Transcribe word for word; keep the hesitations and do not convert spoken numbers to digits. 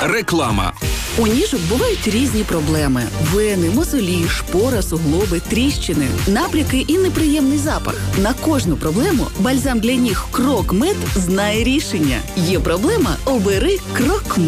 Реклама. У ніжок бувають різні проблеми. Вени, мозолі, шпора, суглоби, тріщини, набряки і неприємний запах. На кожну проблему бальзам для ніг Крок Мед знає рішення. Є проблема – обери Крок Мед.